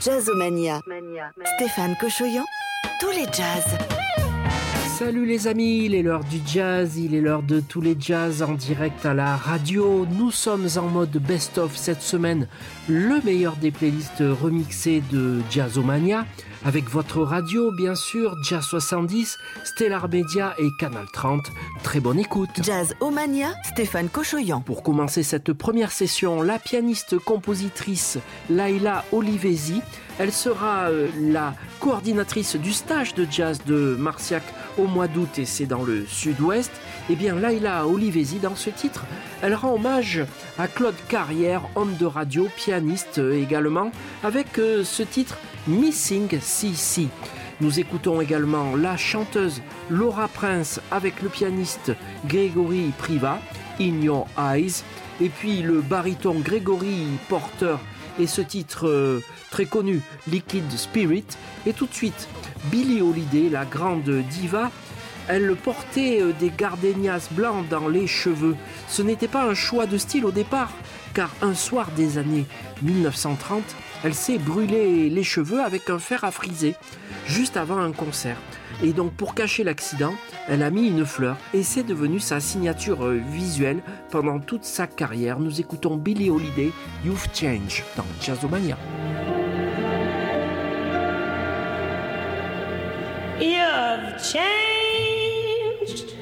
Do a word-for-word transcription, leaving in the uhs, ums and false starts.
Jazzomania. Stéphane Cochoyan, tous les jazz. Salut les amis, il est l'heure du jazz, il est l'heure de tous les jazz en direct à la radio. Nous sommes en mode best-of cette semaine, le meilleur des playlists remixées de Jazzomania, avec votre radio bien sûr, Jazz soixante-dix, Stellar Media et Canal trente. Très bonne écoute. Jazzomania, Stéphane Cochoyan. Pour commencer cette première session, la pianiste-compositrice Laila Olivesi, elle sera euh, la coordinatrice du stage de jazz de Marciac au mois d'août et c'est dans le sud-ouest. Eh bien, Laila Olivesi, dans ce titre, elle rend hommage à Claude Carrière, homme de radio, pianiste euh, également, avec euh, ce titre Missing C C. Nous écoutons également la chanteuse Laura Prince avec le pianiste Grégory Priva, In Your Eyes, et puis le baryton Grégory Porter et ce titre euh, très connu, Liquid Spirit. Et tout de suite, Billie Holiday, la grande diva, elle portait euh, des gardenias blancs dans les cheveux. Ce n'était pas un choix de style au départ, car un soir des années dix-neuf cent trente, elle s'est brûlé les cheveux avec un fer à friser, juste avant un concert. Et donc pour cacher l'accident, elle a mis une fleur et c'est devenu sa signature visuelle pendant toute sa carrière. Nous écoutons Billie Holiday, You've Changed dans Jazzomania. You've changed